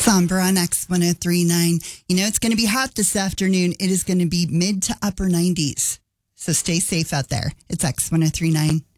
Somber on X1039. You know, it's going to be hot this afternoon. It is going to be mid to upper 90s. So stay safe out there. It's X1039.